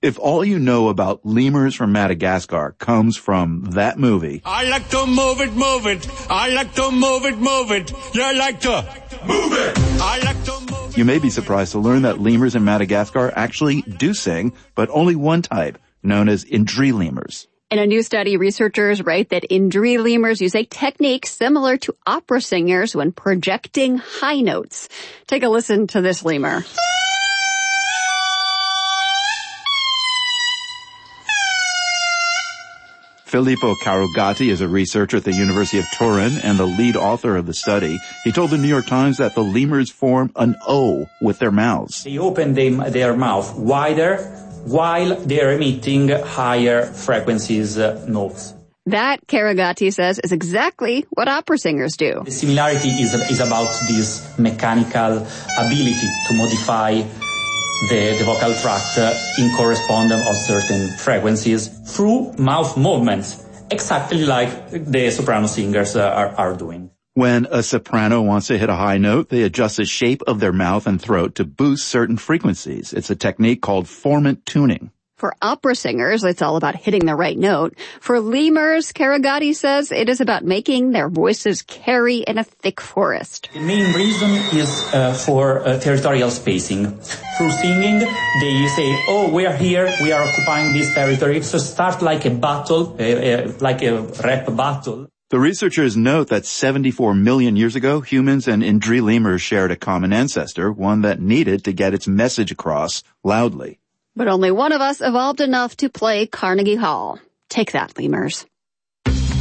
If all you know about lemurs from Madagascar comes from that movie, I like to move it, move it. I like to move it, move it. You like to move it. I like to move it. You may be surprised to learn that lemurs in Madagascar actually do sing, but only one type, known as Indri lemurs. In a new study, researchers write that Indri lemurs use a technique similar to opera singers when projecting high notes. Take a listen to this lemur. Filippo Carugati is a researcher at the University of Turin and the lead author of the study. He told the New York Times that the lemurs form an O with their mouths. They open their mouth wider while they're emitting higher frequencies notes. That, Carugati says, is exactly what opera singers do. The similarity is about this mechanical ability to modify the vocal tract in correspondence of certain frequencies through mouth movements, exactly like the soprano singers are doing. When a soprano wants to hit a high note, they adjust the shape of their mouth and throat to boost certain frequencies. It's a technique called formant tuning. For opera singers, it's all about hitting the right note. For lemurs, Carugati says it is about making their voices carry in a thick forest. The main reason is for territorial spacing. Through singing, they say, oh, we are here, we are occupying this territory. So start like a battle, like a rap battle. The researchers note that 74 million years ago, humans and Indri lemurs shared a common ancestor, one that needed to get its message across loudly. But only one of us evolved enough to play Carnegie Hall. Take that, lemurs.